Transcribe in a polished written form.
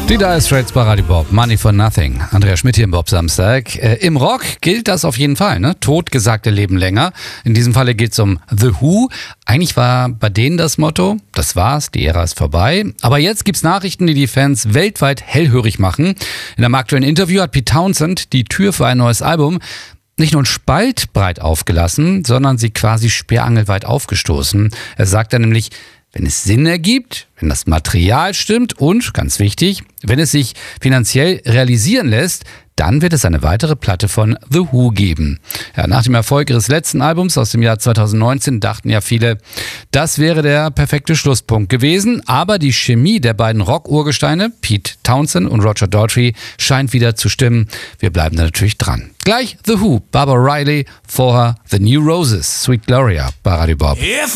Die Dire Straits bei Radio Bob, Money for Nothing. Andreas Schmidt hier im Bob Samstag. Im Rock gilt das auf jeden Fall, ne? Totgesagte leben länger. In diesem Falle geht es um The Who. Eigentlich war bei denen das Motto, das war's, die Ära ist vorbei. Aber jetzt gibt's Nachrichten, die die Fans weltweit hellhörig machen. In einem aktuellen Interview hat Pete Townshend die Tür für ein neues Album nicht nur einen Spalt breit aufgelassen, sondern sie quasi sperrangelweit aufgestoßen. Er sagt dann nämlich, wenn es Sinn ergibt, wenn das Material stimmt und, ganz wichtig, wenn es sich finanziell realisieren lässt, dann wird es eine weitere Platte von The Who geben. Ja, nach dem Erfolg ihres letzten Albums aus dem Jahr 2019 dachten ja viele, das wäre der perfekte Schlusspunkt gewesen. Aber die Chemie der beiden Rock-Urgesteine, Pete Townshend und Roger Daltrey, scheint wieder zu stimmen. Wir bleiben da natürlich dran. Gleich The Who, Barbara Riley, vorher The New Roses, Sweet Gloria bei Radio Bob.